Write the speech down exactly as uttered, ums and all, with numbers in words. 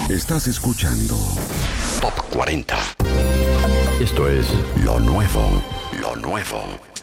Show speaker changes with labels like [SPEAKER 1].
[SPEAKER 1] Estás escuchando
[SPEAKER 2] Top cuarenta. Esto es lo nuevo, lo nuevo.